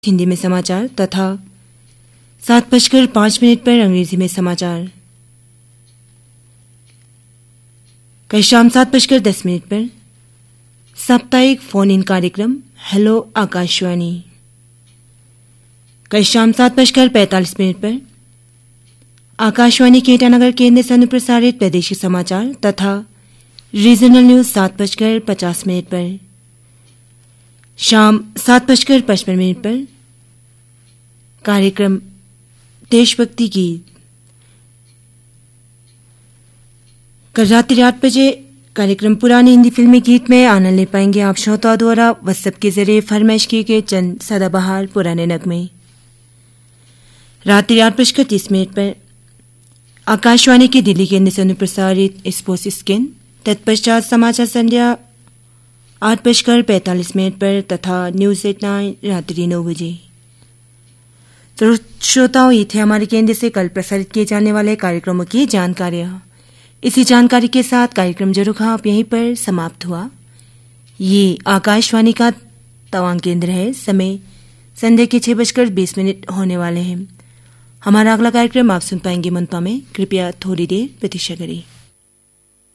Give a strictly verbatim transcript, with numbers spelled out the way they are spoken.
हिंदी में समाचार तथा सात बजकर पांच मिनट पर अंग्रेजी में समाचार। कल शाम सात बजकर दस मिनट पर साप्ताहिक फोन इन कार्यक्रम हेलो आकाशवाणी। कल शाम सात बजकर पैंतालीस मिनट पर आकाशवाणी के ईटानगर केंद्र से अनुप्रसारित प्रादेशिक समाचार तथा रीजनल न्यूज सात बजकर पचास मिनट पर। शाम सात बजकर पचपन मिनट पर कार्यक्रम देशभक्ति गीत। कल रात्रि आठ बजे कार्यक्रम पुरानी हिंदी फिल्मी गीत में आनंद ले पाएंगे आप श्रोताओं द्वारा व्हाट्सएप के जरिए फरमाइश किए गए चंद सदाबहार पुराने नगमे। रात्रि आठ बजकर तीस मिनट पर आकाशवाणी के दिल्ली केंद्र से अनुप्रसारित स्पोर्ट्स स्किन। तत्पश्चात समाचार संध्या आठ बजकर पैंतालीस मिनट पर तथा न्यूज एट नाइन रात्रि नौ बजे। तो श्रोताओं, ये थे हमारे केंद्र से कल प्रसारित किए जाने वाले कार्यक्रमों की जानकारियां। इसी जानकारी के साथ कार्यक्रम जरूखा आप यहीं पर समाप्त हुआ। ये आकाशवाणी का तवांग केंद्र है। समय संध्या के छह बजकर बीस मिनट होने वाले हैं। हमारा अगला कार्यक्रम आप सुन पाएंगे मनपा में। कृपया थोड़ी देर प्रतीक्षा करें।